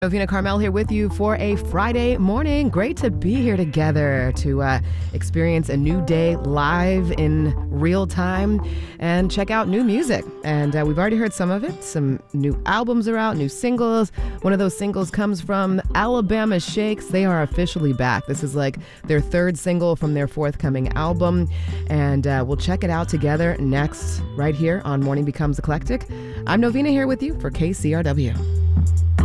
Novena Carmel here with you for a Friday morning. Great to be here together to experience a new day live in real time and check out new music. And we've already heard some of it. Some new albums are out, new singles. One of those singles comes from Alabama Shakes. They are officially back. This is like their third single from their forthcoming album. And we'll check it out together next right here on Morning Becomes Eclectic. I'm Novena here with you for KCRW.